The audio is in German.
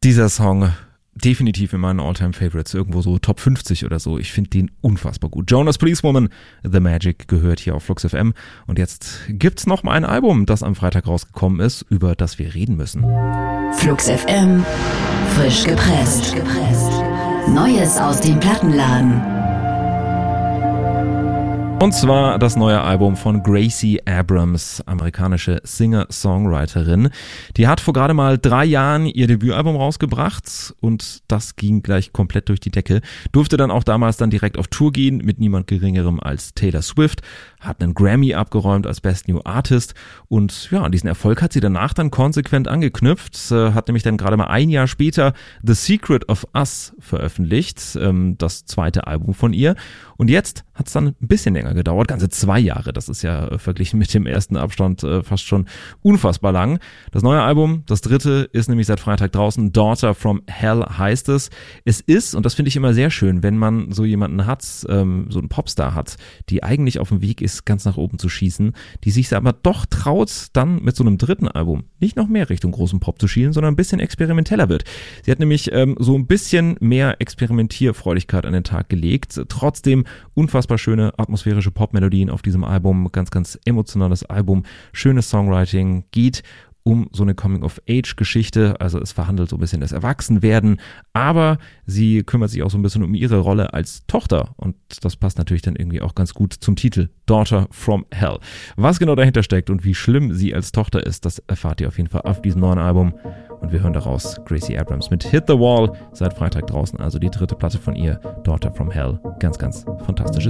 Dieser Song definitiv in meinen All-Time-Favorites, irgendwo so Top 50 oder so. Ich finde den unfassbar gut. Jonas Policewoman, The Magic, gehört hier auf Flux FM. Und jetzt gibt's noch mal ein Album, das am Freitag rausgekommen ist, über das wir reden müssen. Flux FM, frisch gepresst. Neues aus dem Plattenladen. Und zwar das neue Album von Gracie Abrams, amerikanische Singer-Songwriterin. Die hat vor gerade mal 3 Jahren ihr Debütalbum rausgebracht und das ging gleich komplett durch die Decke. Durfte dann auch damals direkt auf Tour gehen mit niemand Geringerem als Taylor Swift, hat einen Grammy abgeräumt als Best New Artist und ja, an diesen Erfolg hat sie danach dann konsequent angeknüpft, hat nämlich dann gerade mal 1 Jahr später The Secret of Us veröffentlicht, das zweite Album von ihr. Und jetzt hat es dann ein bisschen länger gedauert, ganze 2 Jahre. Das ist ja verglichen mit dem ersten Abstand fast schon unfassbar lang. Das neue Album, das dritte, ist nämlich seit Freitag draußen. Daughter from Hell heißt es. Es ist, und das finde ich immer sehr schön, wenn man so jemanden hat, so einen Popstar hat, die eigentlich auf dem Weg ist, ganz nach oben zu schießen, die sich aber doch traut, dann mit so einem dritten Album nicht noch mehr Richtung großen Pop zu schielen, sondern ein bisschen experimenteller wird. Sie hat nämlich so ein bisschen mehr Experimentierfreudigkeit an den Tag gelegt. Trotzdem unfassbar schöne atmosphärische Popmelodien auf diesem Album, ganz, ganz emotionales Album, schönes Songwriting, geht um so eine Coming-of-Age-Geschichte, also es verhandelt so ein bisschen das Erwachsenwerden, aber sie kümmert sich auch so ein bisschen um ihre Rolle als Tochter und das passt natürlich dann irgendwie auch ganz gut zum Titel Daughter from Hell. Was genau dahinter steckt und wie schlimm sie als Tochter ist, das erfahrt ihr auf jeden Fall auf diesem neuen Album und wir hören daraus Gracie Abrams mit Hit the Wall, seit Freitag draußen, also die dritte Platte von ihr, Daughter from Hell, ganz, ganz fantastisches